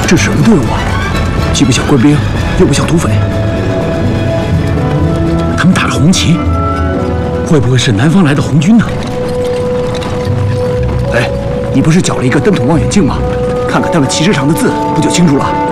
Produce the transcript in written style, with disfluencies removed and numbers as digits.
这什么队伍啊？既不像官兵，又不像土匪。他们打着红旗，会不会是南方来的红军呢？哎，你不是缴了一个灯筒望远镜吗？看看他们旗帜上的字，不就清楚了？